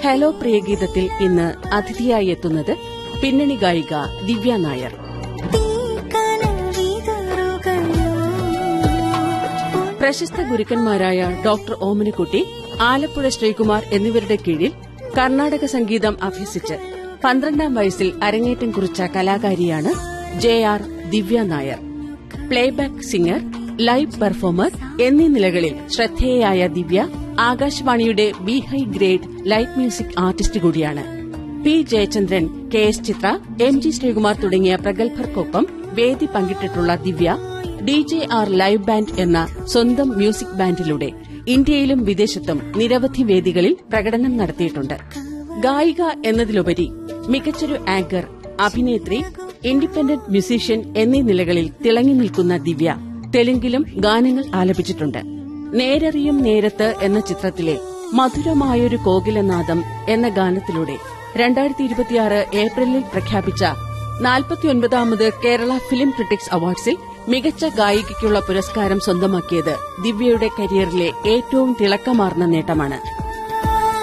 Hello പ്രിയഗീതത്തിൽ ഇന്ന് അതിഥിയായി എത്തുന്നത് പിന്നണി ഗായിക ദിവ്യ നായർ. പ്രശസ്ത ഗുരുക്കന്മാരായ ഡോക്ടർ ഓമനക്കുട്ടി, ആലപ്പുഴ ശ്രീകുമാർ എന്നിവരുടെ കീഴിൽ കർണാടക സംഗീതം അഭ്യസിച്ച് 12ാം വയസ്സിൽ അരങ്ങേറ്റം കുറിച്ച കലാകാരിയാണ് JR ദിവ്യ Nair. Playback singer, live performer എന്നീ നിലകളിൽ ശ്രദ്ധേയയായ ദിവ്യ ആകാശവാണിയുടെ B high grade light music artist കൂടിയാണ്. പി ജയചന്ദ്രൻ, KS ചിത്ര, MG ശ്രീകുമാർ തുടങ്ങിയ പ്രഗത്ഭർക്കൊപ്പം വേദി പങ്കിട്ടിട്ടുള്ള ദിവ്യ DJR ലൈവ് ബാൻഡ് എന്ന സ്വന്തം മ്യൂസിക് ബാൻഡിലൂടെ ഇന്ത്യയിലും വിദേശത്തും നിരവധി വേദികളിൽ പ്രകടനം നടത്തിയിട്ടുണ്ട്. ഗായിക എന്നതിലുപരി മികച്ചൊരു ആങ്കർ, അഭിനേത്രി, ഇൻഡിപെൻഡന്റ് മ്യൂസീഷ്യൻ എന്നീ നിലകളിൽ തിളങ്ങി നിൽക്കുന്ന ദിവ്യ തെലുങ്കിലും ഗാനങ്ങൾ ആലപിച്ചിട്ടുണ്ട്. നേരറിയും നേരത്ത് എന്ന ചിത്രത്തിലെ മധുരമായൊരു കോകിലനാദം എന്ന ഗാനത്തിലൂടെ 2026 ഏപ്രിലിൽ പ്രഖ്യാപിച്ച 49ാമത് കേരള ഫിലിം ക്രിട്ടിക്സ് അവാർഡ്സിൽ മികച്ച ഗായികയ്ക്കുള്ള പുരസ്കാരം സ്വന്തമാക്കിയത് ദിവ്യയുടെ കരിയറിലെ ഏറ്റവും തിളക്കമാർന്ന നേട്ടമാണ്.